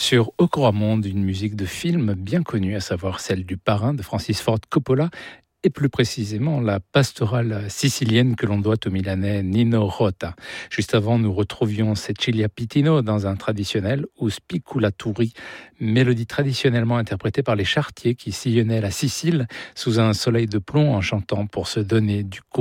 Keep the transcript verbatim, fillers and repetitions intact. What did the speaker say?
Sur Au Grand Monde, une musique de film bien connue, à savoir celle du Parrain de Francis Ford Coppola, et plus précisément la pastorale sicilienne que l'on doit au Milanais Nino Rota. Juste avant, nous retrouvions Cecilia Pitino dans un traditionnel ou Spiculaturi, mélodie traditionnellement interprétée par les charretiers qui sillonnaient la Sicile sous un soleil de plomb en chantant pour se donner du